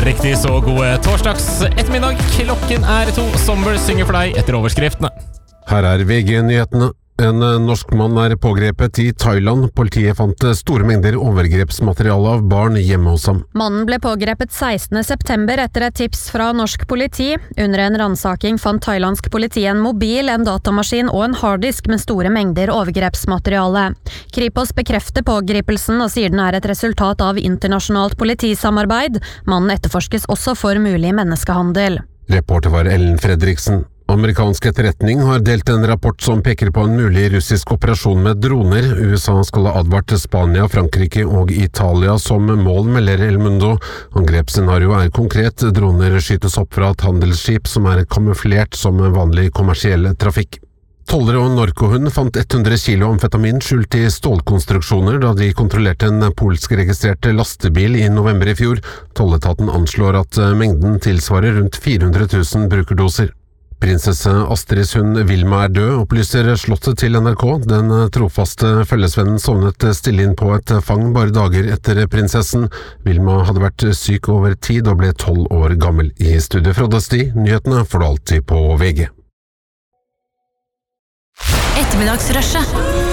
Riktig så gode torsdags ettermiddag. Klokken 2. Somber synger for deg etter overskriftene. Her VG-nyhetene. En norsk mann pågrepet I Thailand. Politiet fant store mengder overgrepsmateriale av barn hjemme hos ham. Mannen ble pågrepet 16. september etter et tips fra norsk politi. Under en ransaking fant thailandsk politi en mobil, en datamaskin og en harddisk med store mengder overgrepsmateriale. Kripos bekrefter pågripelsen og sier den et resultat av internasjonalt politisamarbeid. Mannen etterforskes også for mulig menneskehandel. Reporter var Ellen Fredriksen. Amerikansk etterretning har delt en rapport som peker på en mulig russisk operasjon med droner. USA skal ha advart Spania, Frankrike og Italia som mål, melder El Mundo. Angrepsscenario konkret. Droner skytes opp fra et handelsskip som kamuflert som vanlig kommersiell trafikk. Tollere og narkohund fant 100 kilo amfetamin skjult I stålkonstruksjoner da de kontrollerte en polsk-registrert lastebil I november I fjor. Tolletaten anslår at mengden tilsvarer rundt 400 000 brukerdoser. Prinsesse Astrids hund Vilma død, opplyser slottet til NRK. Den trofaste følgesvennen sovnet stille inn på et fang bare dager etter prinsessen. Vilma hadde vært syk over tid og ble 12 år gammel. I studiet Frode Sti, nyhetene får du alltid på VG. Ettermiddagsrushet.